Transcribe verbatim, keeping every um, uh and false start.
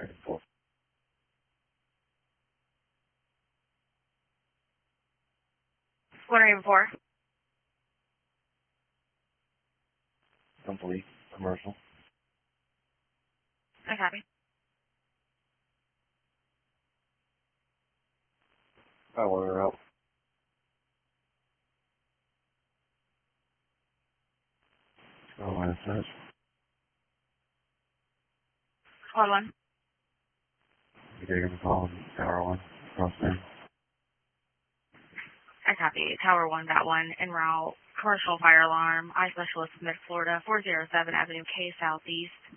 Square four. Square four. Complete commercial. I copy. I order out. Oh, what is that? Squad one. You taking the call? Tower one. Cross there. I copy. Tower one got one en route. Commercial fire alarm. I specialist Mid Florida. four oh seven Avenue K Southeast.